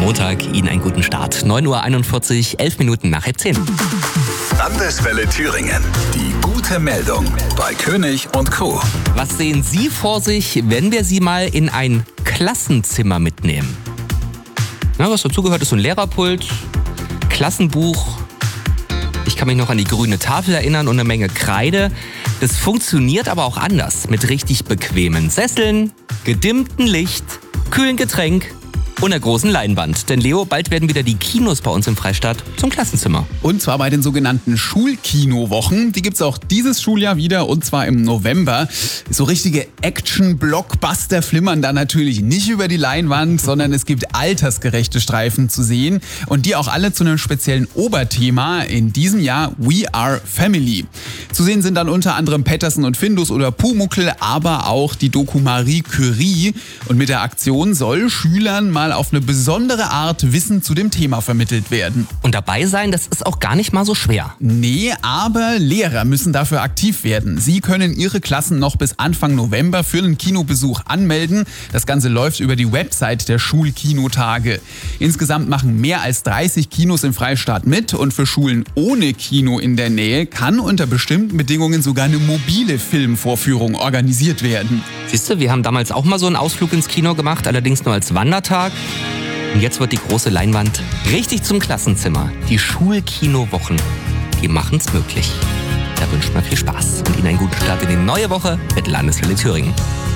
Montag, Ihnen einen guten Start. 9:41 Uhr, 11 Minuten nach 10. Landeswelle Thüringen. Die gute Meldung bei König und Co. Was sehen Sie vor sich, wenn wir Sie mal in ein Klassenzimmer mitnehmen? Na, was dazugehört, ist so ein Lehrerpult, Klassenbuch. Ich kann mich noch an die grüne Tafel erinnern und eine Menge Kreide. Das funktioniert aber auch anders. Mit richtig bequemen Sesseln, gedimmtem Licht, kühlen Getränk und einer großen Leinwand. Denn Leo, bald werden wieder die Kinos bei uns im Freistaat zum Klassenzimmer. Und zwar bei den sogenannten Schulkinowochen. Die gibt's auch dieses Schuljahr wieder, und zwar im November. So richtige Action-Blockbuster flimmern da natürlich nicht über die Leinwand, sondern es gibt altersgerechte Streifen zu sehen. Und die auch alle zu einem speziellen Oberthema. In diesem Jahr We Are Family. Zu sehen sind dann unter anderem Petersen und Findus oder Pumuckl, aber auch die Doku Marie Curie. Und mit der Aktion soll Schülern mal auf eine besondere Art Wissen zu dem Thema vermittelt werden. Und dabei sein, das ist auch gar nicht mal so schwer. Nee, aber Lehrer müssen dafür aktiv werden. Sie können ihre Klassen noch bis Anfang November für einen Kinobesuch anmelden. Das Ganze läuft über die Website der Schulkinotage. Insgesamt machen mehr als 30 Kinos im Freistaat mit, und für Schulen ohne Kino in der Nähe kann unter bestimmten Bedingungen sogar eine mobile Filmvorführung organisiert werden. Siehst du, wir haben damals auch mal so einen Ausflug ins Kino gemacht, allerdings nur als Wandertag. Und jetzt wird die große Leinwand richtig zum Klassenzimmer. Die Schulkinowochen, die machen's möglich. Da wünscht man viel Spaß und Ihnen einen guten Start in die neue Woche mit Landeswelle Thüringen.